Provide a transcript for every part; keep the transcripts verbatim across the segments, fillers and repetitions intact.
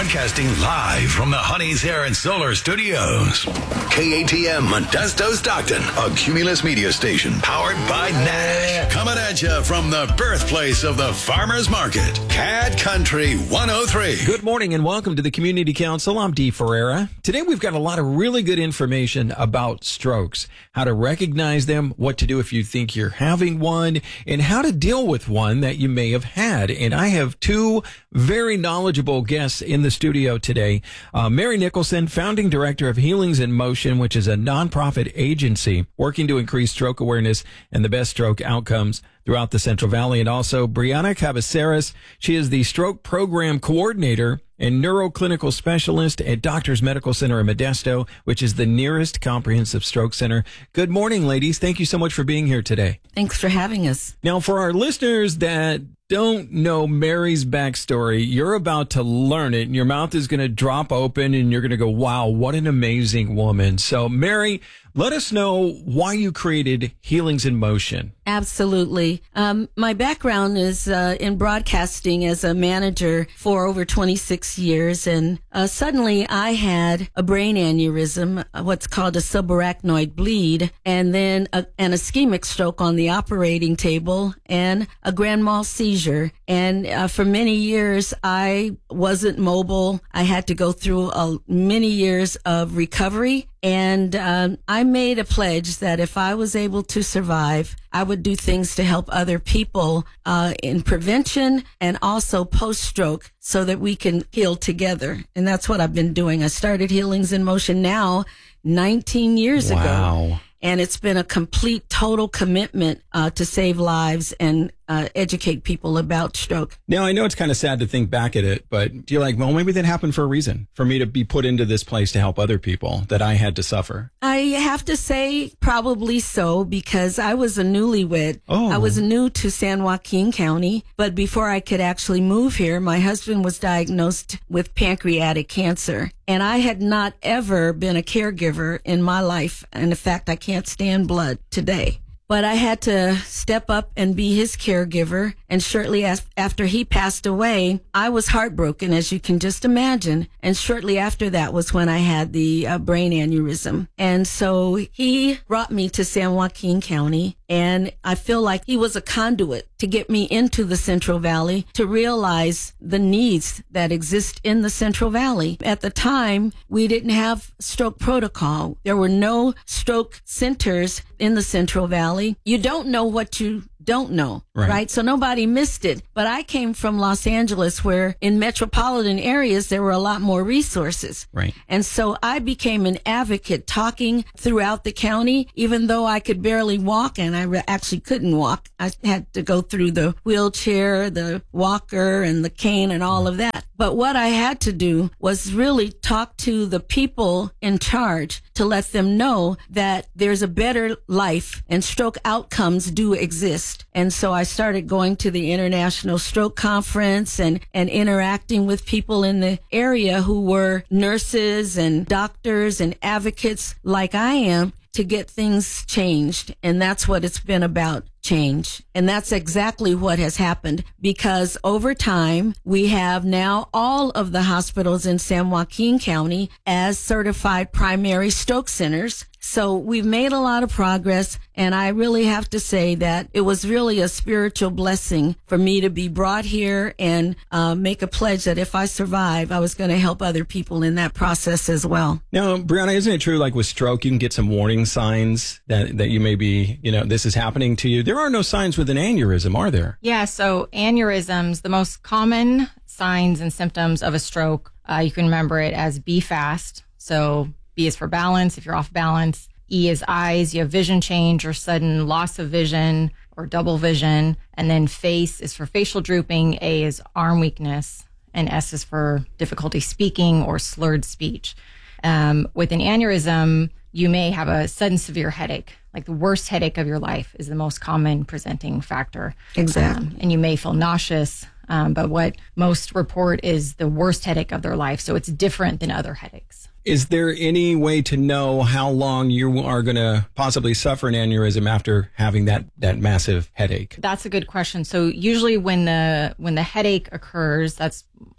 Broadcasting live from the Honey's Hair and Solar Studios. K A T M Modesto Stockton, a Cumulus media station powered by Nash. Coming at you from the birthplace of the farmers market, Cad Country one oh three. Good morning and welcome to the Community Council. I'm Dee Ferreira. Today we've got a lot of really good information about strokes, how to recognize them, what to do if you think you're having one, and how to deal with one that you may have had. And I have two very knowledgeable guests in the studio today. Uh, Mary Nicholson, founding director of Healings in Motion, which is a nonprofit agency working to increase stroke awareness and the best stroke outcomes throughout the Central Valley. And also Brianna Cabeceras. She is the stroke program coordinator and neuroclinical specialist at Doctors Medical Center in Modesto, which is the nearest comprehensive stroke center. Good morning, ladies. Thank you so much for being here today. Thanks for having us. Now, for our listeners that don't know Mary's backstory, you're about to learn it, and your mouth is going to drop open, and you're going to go, wow, what an amazing woman. So, Mary, let us know why you created Healings in Motion. Absolutely. Um, my background is uh, in broadcasting as a manager for over twenty-six years, and uh, suddenly I had a brain aneurysm, what's called a subarachnoid bleed, and then a, an ischemic stroke on the operating table, and a grand mal seizure. And uh, for many years, I wasn't mobile. I had to go through uh, many years of recovery. And um, I made a pledge that if I was able to survive, I would do things to help other people uh, in prevention and also post-stroke so that we can heal together. And that's what I've been doing. I started Healings in Motion now nineteen years wow. ago. And it's been a complete, total commitment uh, to save lives and uh, educate people about stroke. Now, I know it's kind of sad to think back at it, but you're like, well, maybe that happened for a reason, for me to be put into this place to help other people that I had to suffer. I have to say probably so, because I was a newlywed. Oh. I was new to San Joaquin County, but before I could actually move here, my husband was diagnosed with pancreatic cancer. And I had not ever been a caregiver in my life. And in fact, I can't stand blood today. But I had to step up and be his caregiver. And shortly as, after he passed away, I was heartbroken, as you can just imagine. And shortly after that was when I had the uh, brain aneurysm. And so he brought me to San Joaquin County. And I feel like he was a conduit to get me into the Central Valley, to realize the needs that exist in the Central Valley. At the time, we didn't have stroke protocol. There were no stroke centers in the Central Valley. You don't know what you don't know, right. right? So nobody missed it. But I came from Los Angeles, where in metropolitan areas, there were a lot more resources. Right. And so I became an advocate talking throughout the county, even though I could barely walk, and I re- actually couldn't walk. I had to go through the wheelchair, the walker, and the cane and all of that. But what I had to do was really talk to the people in charge to let them know that there's a better life and stroke outcomes do exist. And so I started going to the International Stroke Conference and, and interacting with people in the area who were nurses and doctors and advocates like I am to get things changed. And that's what it's been about. Change. And that's exactly what has happened, because over time, we have now all of the hospitals in San Joaquin County as certified primary stroke centers. So we've made a lot of progress, and I really have to say that it was really a spiritual blessing for me to be brought here and uh, make a pledge that if I survive, I was going to help other people in that process as well. Now, Brianna, isn't it true, like with stroke, you can get some warning signs that, that you may be, you know, this is happening to you? There are no signs with an aneurysm, are there? Yeah, so aneurysms, the most common signs and symptoms of a stroke, uh, you can remember it as B FAST. So B is for balance, if you're off balance. E is eyes, you have vision change or sudden loss of vision or double vision. And then face is for facial drooping, A is arm weakness, and S is for difficulty speaking or slurred speech. Um, with an aneurysm, you may have a sudden severe headache. Like the worst headache of your life is the most common presenting factor. Exactly. Um, and you may feel nauseous, um, but what most report is the worst headache of their life. So it's different than other headaches. Is there any way to know how long you are going to possibly suffer an aneurysm after having that, that massive headache? That's a good question. So usually when the when the headache occurs, that's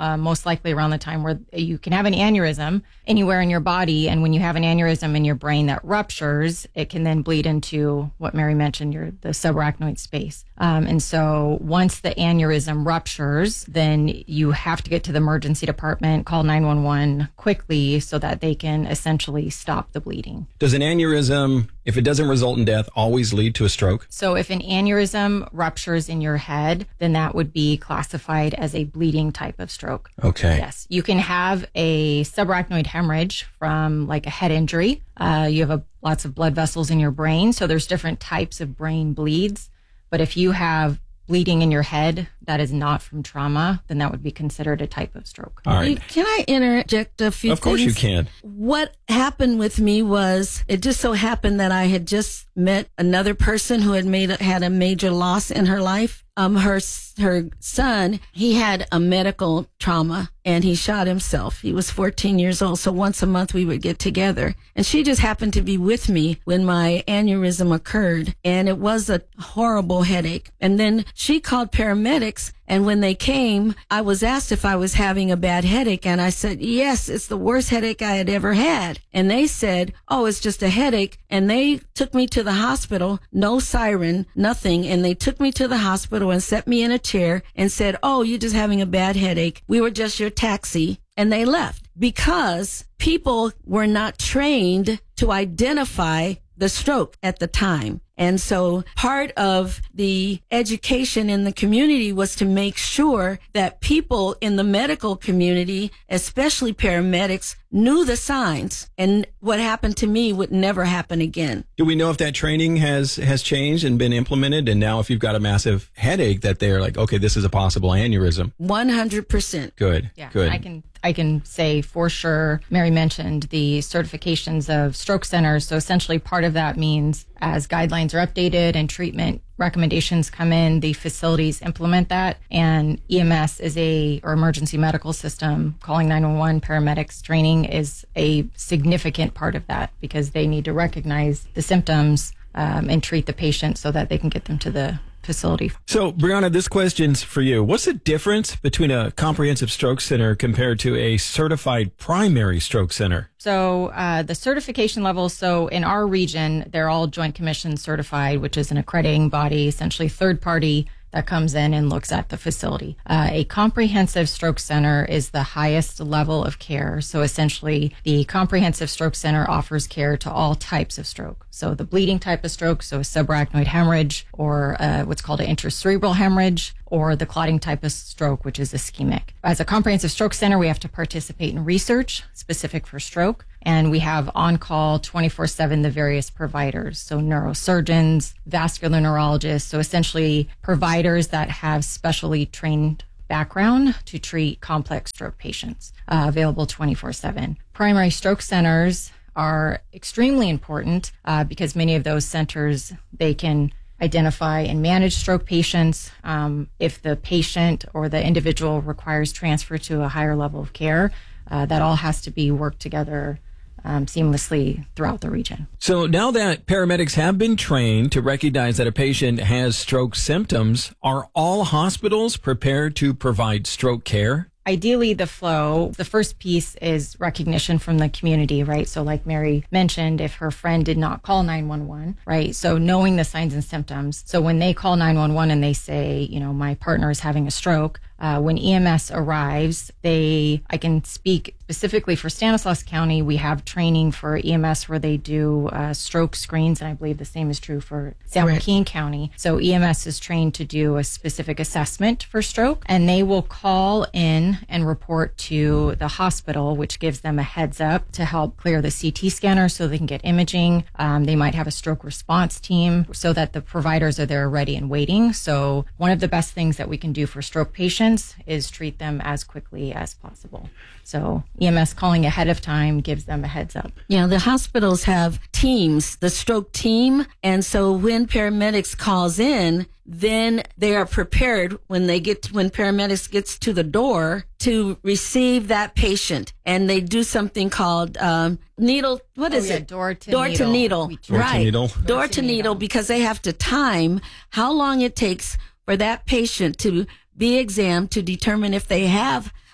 uh, most likely around the time where you can have an aneurysm anywhere in your body. And when you have an aneurysm in your brain that ruptures, it can then bleed into what Mary mentioned, your the subarachnoid space. Um, and so once the aneurysm ruptures, then you have to get to the emergency department, call nine one one quickly so that they can essentially stop the bleeding. Does an aneurysm, if it doesn't result in death, always lead to a stroke? So if an aneurysm ruptures in your head, then that would be classified as a bleeding type of stroke. Okay. Yes. You can have a subarachnoid hemorrhage from like a head injury. Uh, you have a, lots of blood vessels in your brain. So there's different types of brain bleeds. But if you have bleeding in your head that is not from trauma, then that would be considered a type of stroke. All right. Can I interject a few things? Of course you can. What happened with me was it just so happened that I had just met another person who had made had a major loss in her life. Um, her her son, he had a medical trauma and he shot himself. He was fourteen years old. So once a month we would get together. And she just happened to be with me when my aneurysm occurred. And it was a horrible headache. And then she called paramedics. And when they came, I was asked if I was having a bad headache. And I said, yes, it's the worst headache I had ever had. And they said, oh, it's just a headache. And they took me to the hospital, no siren, nothing. And they took me to the hospital and set me in a chair and said, oh, you're just having a bad headache. We were just your taxi. And they left because people were not trained to identify the stroke at the time. And so part of the education in the community was to make sure that people in the medical community, especially paramedics, knew the signs. And what happened to me would never happen again. Do we know if that training has, has changed and been implemented? And now if you've got a massive headache that they're like, okay, this is a possible aneurysm. one hundred percent. Good. Yeah, Good. I can I can say for sure, Mary mentioned the certifications of stroke centers. So essentially part of that means as guidelines are updated and treatment recommendations come in, the facilities implement that. And E M S is a, or emergency medical system, calling nine one one, paramedics training is a significant part of that because they need to recognize the symptoms um, and treat the patient so that they can get them to the facility. So, Brianna, this question's for you. What's the difference between a comprehensive stroke center compared to a certified primary stroke center? So uh, the certification levels, so in our region, they're all Joint Commission certified, which is an accrediting body, essentially third party that comes in and looks at the facility. Uh, a comprehensive stroke center is the highest level of care. So essentially, the comprehensive stroke center offers care to all types of stroke. So the bleeding type of stroke, so a subarachnoid hemorrhage, or uh, what's called an intracerebral hemorrhage, or the clotting type of stroke, which is ischemic. As a comprehensive stroke center, we have to participate in research specific for stroke. And we have on-call twenty-four seven the various providers, so neurosurgeons, vascular neurologists, so essentially providers that have specially trained background to treat complex stroke patients, uh, available twenty-four seven. Primary stroke centers are extremely important uh, because many of those centers, they can identify and manage stroke patients. Um, if the patient or the individual requires transfer to a higher level of care, uh, that all has to be worked together Um, seamlessly throughout the region. So now that paramedics have been trained to recognize that a patient has stroke symptoms, are all hospitals prepared to provide stroke care? Ideally, the flow, the first piece is recognition from the community, right? So like Mary mentioned, if her friend did not call nine one one, right? So knowing the signs and symptoms. So when they call nine one one and they say, you know, my partner is having a stroke, uh, when E M S arrives, they, I can speak specifically for Stanislaus County, we have training for E M S where they do uh, stroke screens, and I believe the same is true for San Joaquin County. So E M S is trained to do a specific assessment for stroke, and they will call in and report to the hospital, which gives them a heads up to help clear the C T scanner so they can get imaging. Um, they might have a stroke response team so that the providers are there ready and waiting. So one of the best things that we can do for stroke patients is treat them as quickly as possible. So E M S calling ahead of time gives them a heads up. Yeah, the hospitals have teams, the stroke team. And so when paramedics calls in, then they are prepared when they get, when paramedics gets to the door to receive that patient. And they do something called, um, needle, what is oh, yeah, it? Door to door needle. To needle. Door right. to needle. Door, Door to to needle, needle. because they have to time how long it takes for that patient to be examined to determine if they have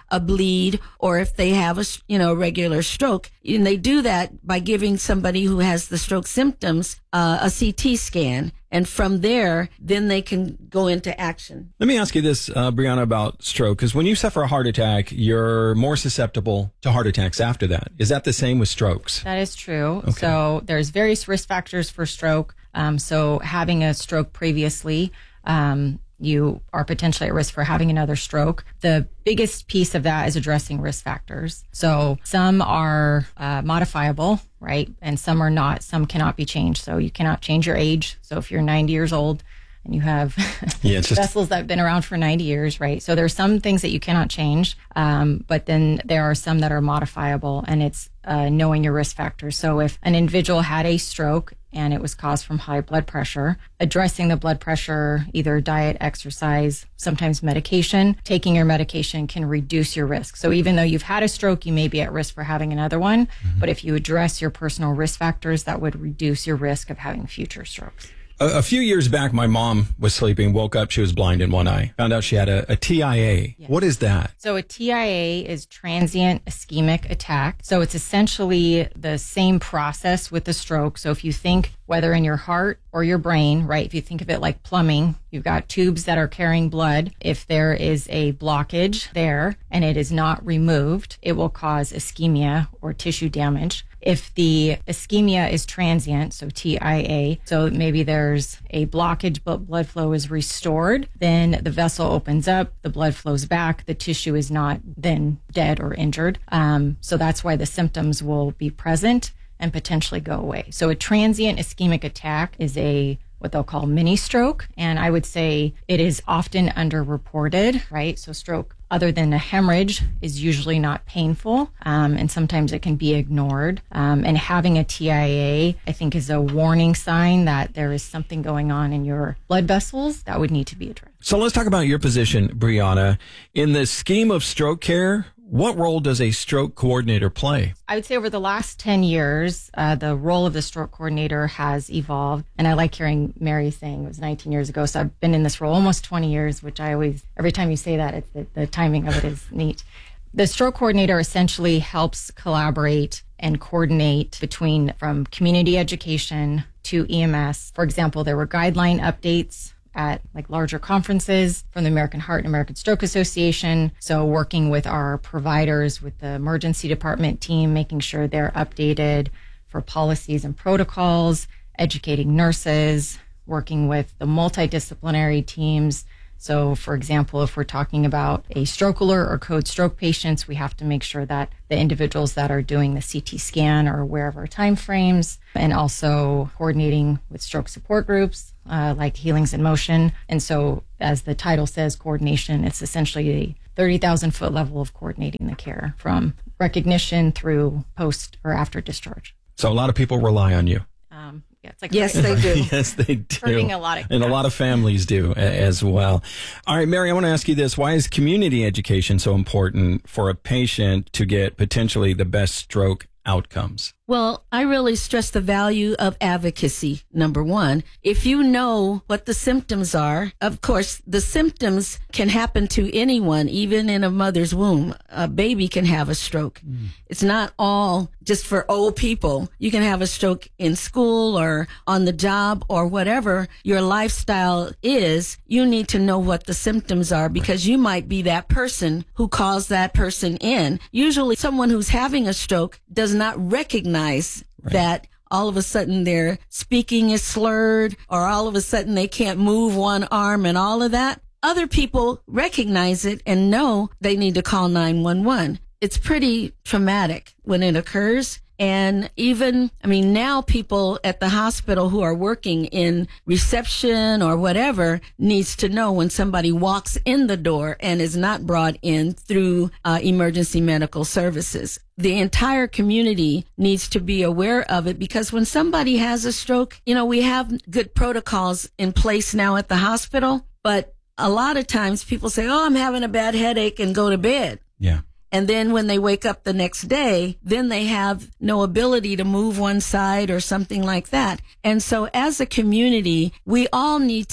a bleed or if they have a, you know, regular stroke. And they do that by giving somebody who has the stroke symptoms uh, a C T scan. And from there, then they can go into action. Let me ask you this, uh, Brianna, about stroke, because when you suffer a heart attack, you're more susceptible to heart attacks after that. Is that the same with strokes? That is true. Okay. So there's various risk factors for stroke. Um, so having a stroke previously, um, you are potentially at risk for having another stroke. The biggest piece of that is addressing risk factors. So some are uh, modifiable, right? And some are not. Some cannot be changed. So you cannot change your age. So if you're ninety years old and you have yeah, it's just... vessels that have been around for ninety years, right? So there's some things that you cannot change. Um, but then there are some that are modifiable, and it's uh, knowing your risk factors. So if an individual had a stroke and it was caused from high blood pressure, addressing the blood pressure, either diet, exercise, sometimes medication, taking your medication can reduce your risk. So even though you've had a stroke, you may be at risk for having another one. Mm-hmm. But if you address your personal risk factors, that would reduce your risk of having future strokes. A, a few years back, my mom was sleeping, woke up, she was blind in one eye, found out she had a, a T I A. Yes. What is that? So a T I A is transient ischemic attack. So it's essentially the same process with the stroke. So if you think whether in your heart or your brain, right, if you think of it like plumbing, you've got tubes that are carrying blood. If there is a blockage there and it is not removed, it will cause ischemia or tissue damage. If the ischemia is transient, so T I A, so maybe there's a blockage but blood flow is restored, then the vessel opens up, the blood flows back, the tissue is not then dead or injured. Um, so that's why the symptoms will be present and potentially go away. So a transient ischemic attack is a what they'll call mini stroke. And I would say it is often underreported, right? So stroke, other than a hemorrhage, is usually not painful. Um, and sometimes it can be ignored. Um, and having a T I A, I think, is a warning sign that there is something going on in your blood vessels that would need to be addressed. So let's talk about your position, Brianna. In the scheme of stroke care, what role does a stroke coordinator play? I would say over the last ten years, uh, the role of the stroke coordinator has evolved. And I like hearing Mary saying it was nineteen years ago. So I've been in this role almost twenty years, which I always, every time you say that, it's the, the timing of it is neat. The stroke coordinator essentially helps collaborate and coordinate between from community education to E M S. For example, there were guideline updates at like larger conferences from the American Heart and American Stroke Association. So working with our providers, with the emergency department team, making sure they're updated for policies and protocols, educating nurses, working with the multidisciplinary teams. So for example, if we're talking about a stroke alert or code stroke patients, we have to make sure that the individuals that are doing the C T scan are aware of our timeframes, and also coordinating with stroke support groups uh, like Healings in Motion. And so as the title says, coordination, it's essentially a thirty thousand foot level of coordinating the care from recognition through post or after discharge. So a lot of people rely on you. Um, yeah, it's like Yes, they do. Yes, they do. hurting a lot of and a lot of families do a- as well. All right, Mary, I want to ask you this. Why is community education so important for a patient to get potentially the best stroke outcomes? Well, I really stress the value of advocacy, number one. If you know what the symptoms are, of course, the symptoms can happen to anyone, even in a mother's womb. A baby can have a stroke. Mm. It's not all just for old people. You can have a stroke in school or on the job or whatever your lifestyle is. You need to know what the symptoms are because you might be that person who calls that person in. Usually someone who's having a stroke does not recognize Right. that all of a sudden their speaking is slurred or all of a sudden they can't move one arm and all of that. Other people recognize it and know they need to call nine one one. It's pretty traumatic when it occurs. And even, I mean, now people at the hospital who are working in reception or whatever needs to know when somebody walks in the door and is not brought in through uh, emergency medical services. The entire community needs to be aware of it because when somebody has a stroke, you know, we have good protocols in place now at the hospital, but a lot of times people say, oh, I'm having a bad headache and go to bed. Yeah. And then when they wake up the next day, then they have no ability to move one side or something like that. And so as a community, we all need to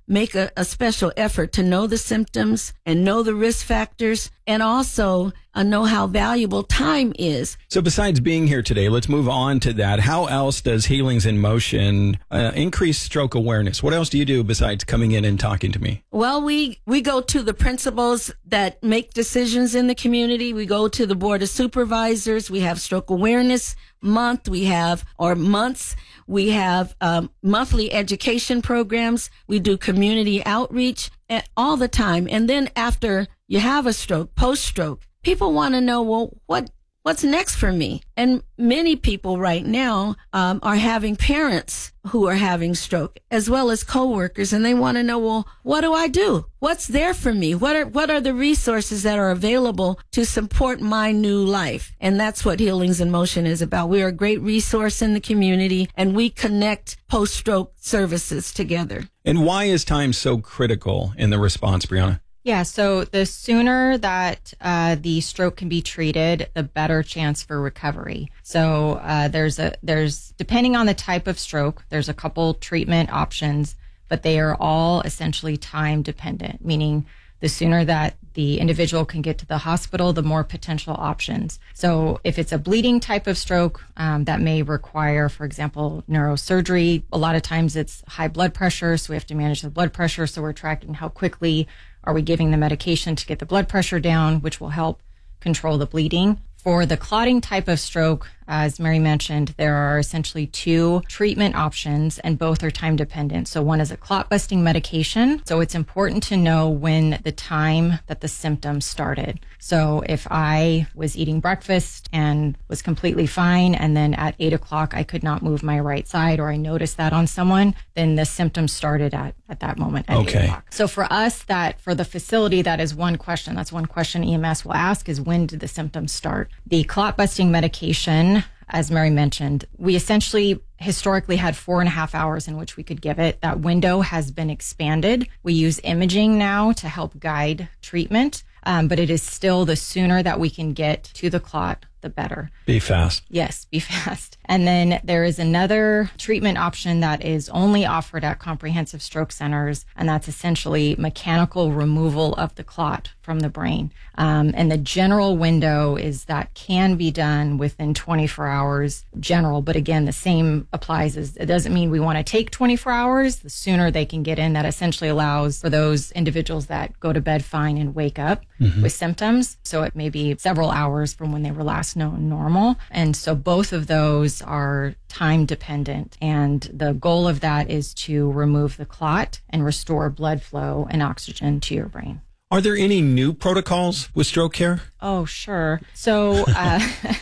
make a, a special effort to know the symptoms and know the risk factors, and also uh, know how valuable time is. So besides being here today, let's move on to that. How else does Healings in Motion uh, increase stroke awareness? What else do you do besides coming in and talking to me? Well, we, we go to the principals that make decisions in the community. We go to the Board of Supervisors. We have Stroke Awareness Month. We have, or months. We have um, monthly education programs. We do community outreach all the time. And then after you have a stroke, post-stroke, people want to know, well, what what's next for me? And many people right now um, are having parents who are having stroke, as well as coworkers, and they want to know, well, what do I do? What's there for me? What are what are the resources that are available to support my new life? And that's what Healings in Motion is about. We are a great resource in the community, and we connect post-stroke services together. And why is time so critical in the response, Brianna? Yeah, so the sooner that uh, the stroke can be treated, the better chance for recovery. So uh, there's a there's depending on the type of stroke, there's a couple treatment options, but they are all essentially time dependent, meaning the sooner that the individual can get to the hospital, the more potential options. So if it's a bleeding type of stroke, um, that may require, for example, neurosurgery. A lot of times it's high blood pressure, so we have to manage the blood pressure. So we're tracking how quickly are we giving the medication to get the blood pressure down, which will help control the bleeding. For the clotting type of stroke, as Mary mentioned, there are essentially two treatment options, and both are time dependent. So one is a clot busting medication. So it's important to know when the time that the symptoms started. So if I was eating breakfast and was completely fine, and then at eight o'clock I could not move my right side, or I noticed that on someone, then the symptoms started at, at that moment at okay. eight o'clock. So for us, that for the facility, that is one question. That's one question E M S will ask, is when did the symptoms start? The clot busting medication, as Mary mentioned, we essentially historically had four and a half hours in which we could give it. That window has been expanded. We use imaging now to help guide treatment, um, but it is still the sooner that we can get to the clot, the better. Be fast. Yes, be fast. And then there is another treatment option that is only offered at comprehensive stroke centers, and that's essentially mechanical removal of the clot from the brain. Um, and the general window is that can be done within twenty-four hours general, but again, the same applies. As it doesn't mean we want to take twenty-four hours. The sooner they can get in, that essentially allows for those individuals that go to bed fine and wake up mm-hmm. with symptoms. So it may be several hours from when they were last known normal. And so both of those are time dependent. And the goal of that is to remove the clot and restore blood flow and oxygen to your brain. Are there any new protocols with stroke care? Oh, sure. So, uh,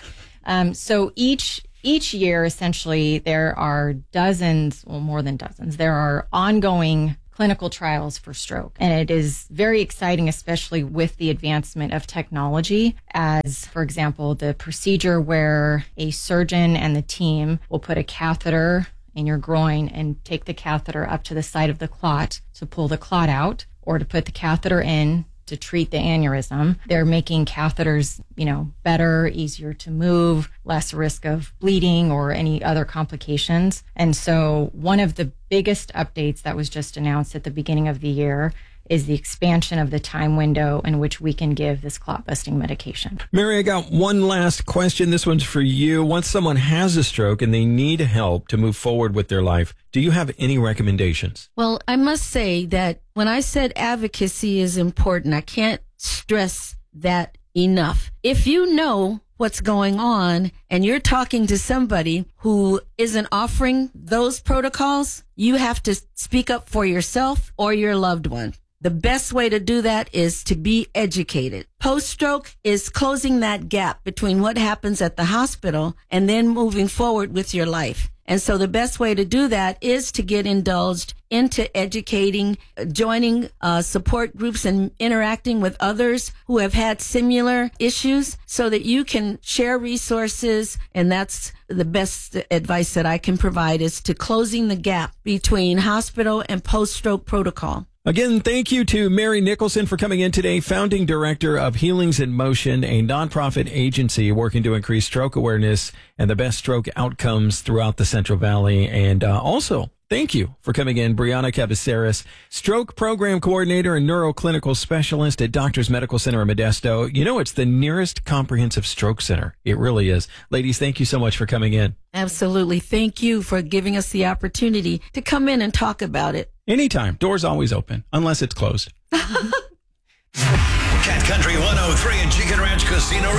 um, so each each year, essentially, there are dozens, well, more than dozens. There are ongoing clinical trials for stroke. And it is very exciting, especially with the advancement of technology, as, for example, the procedure where a surgeon and the team will put a catheter in your groin and take the catheter up to the site of the clot to pull the clot out, or to put the catheter in to treat the aneurysm. They're making catheters, you know, better, easier to move, less risk of bleeding or any other complications. And so one of the biggest updates that was just announced at the beginning of the year is the expansion of the time window in which we can give this clot busting medication. Mary, I got one last question. This one's for you. Once someone has a stroke and they need help to move forward with their life, do you have any recommendations? Well, I must say that when I said advocacy is important, I can't stress that enough. If you know what's going on and you're talking to somebody who isn't offering those protocols, you have to speak up for yourself or your loved one. The best way to do that is to be educated. Post-stroke is closing that gap between what happens at the hospital and then moving forward with your life. And so the best way to do that is to get indulged into educating, joining uh, support groups and interacting with others who have had similar issues so that you can share resources. And that's the best advice that I can provide, is to closing the gap between hospital and post-stroke protocol. Again, thank you to Mary Nicholson for coming in today, founding director of Healings in Motion, a nonprofit agency working to increase stroke awareness and the best stroke outcomes throughout the Central Valley, and uh, also Thank you for coming in, Brianna Cabaceres, stroke program coordinator and neuroclinical specialist at Doctors Medical Center in Modesto. You know, it's the nearest comprehensive stroke center. It really is. Ladies, thank you so much for coming in. Absolutely. Thank you for giving us the opportunity to come in and talk about it. Anytime. Doors always open, unless it's closed. Cat Country one oh three and Chicken Ranch Casino